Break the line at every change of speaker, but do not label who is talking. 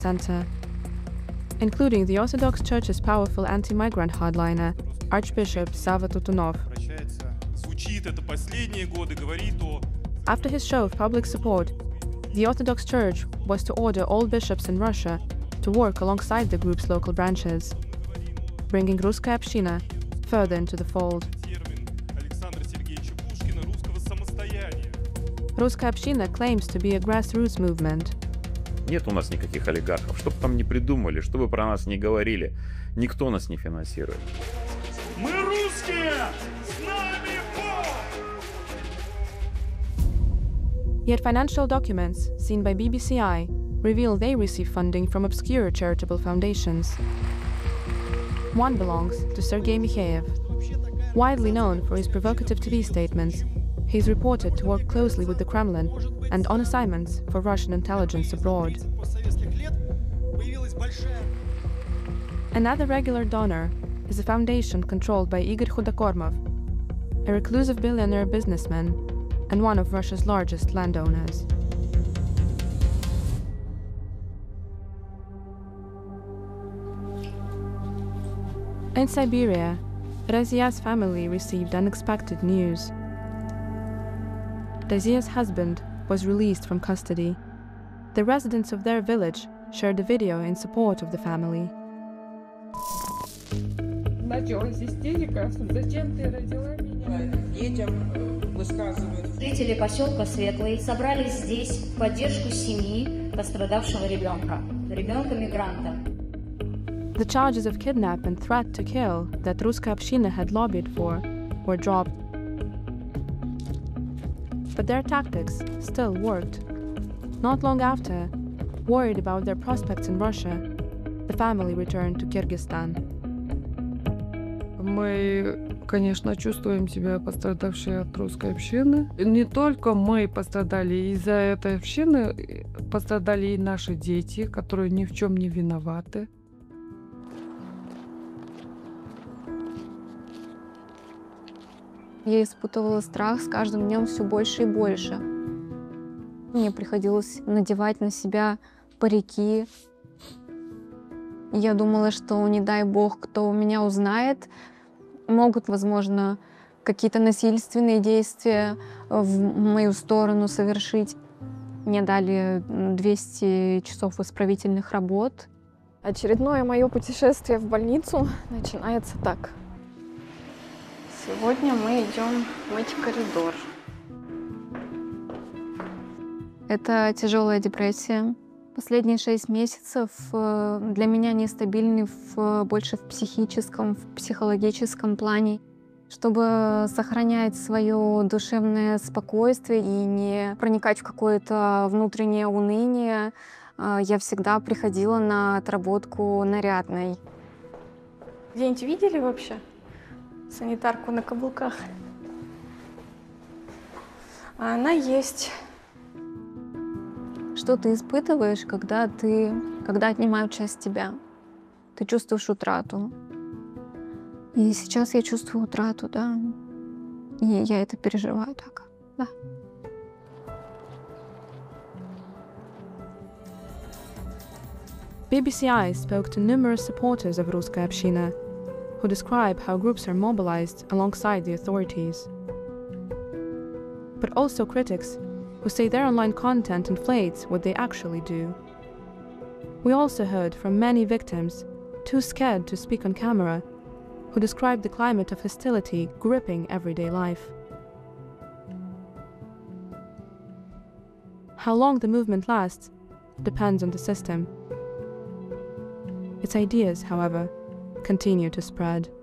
center, including the Orthodox Church's powerful anti-migrant hardliner, Archbishop Sava Tutunov. After his show of public support, the Orthodox Church was to order all bishops in Russia to work alongside the group's local branches, bringing Russkaya Община further into the fold. Russkaya Община claims to be a grassroots movement.
Нет у нас никаких олигархов. Что бы там ни придумали, что бы про нас ни говорили, никто нас не финансирует.
Мы русские! С нами Бог!
Yet financial documents seen by BBCI reveal they receive funding from obscure charitable foundations. One belongs to Sergei Mikheyev. Widely known for his provocative TV statements, he is reported to work closely with the Kremlin and on assignments for Russian intelligence abroad. Another regular donor is a foundation controlled by Igor Khudakormov, a reclusive billionaire businessman and one of Russia's largest landowners. In Siberia, Razia's family received unexpected news. Razia's husband was released from custody. The residents of their village shared a video in support of the family.
Началась истерика, зачем ты родила меня? Детям высказывают.
Жители поселка Светлый собрались здесь в поддержку семьи пострадавшего ребенка мигранта.
The charges of kidnap and threat to kill that Russkaya Общina had lobbied for were dropped. But their tactics still worked. Not long after, worried about their prospects in Russia, the family returned to Kyrgyzstan.
Мы, конечно, чувствуем себя пострадавшие от русской общины. Не только мы пострадали, из-за этой общины пострадали и наши дети, которые ни в чем не виноваты.
Я испытывала страх с каждым днем все больше и больше. Мне приходилось надевать на себя парики. Я думала, что, не дай бог, кто меня узнает, могут, возможно, какие-то насильственные действия в мою сторону совершить. Мне дали 200 часов исправительных работ.
Очередное мое путешествие в больницу начинается так. Сегодня мы идем мыть коридор.
Это тяжелая депрессия. Последние 6 месяцев для меня нестабильны больше в психическом, в психологическом плане. Чтобы сохранять свое душевное спокойствие и не проникать в какое-то внутреннее уныние, я всегда приходила на отработку нарядной.
Где-нибудь видели вообще санитарку на каблуках? А она есть.
Что ты испытываешь, когда отнимают часть тебя? Ты чувствуешь утрату. И сейчас я чувствую утрату, да. И я это переживаю так, да.
BBCI spoke to numerous supporters of Russkaya Общina, who describe how groups are mobilized alongside the authorities. But also critics who say their online content inflates what they actually do. We also heard from many victims, too scared to speak on camera, who described the climate of hostility gripping everyday life. How long the movement lasts depends on the system. Its ideas, however, continue to spread.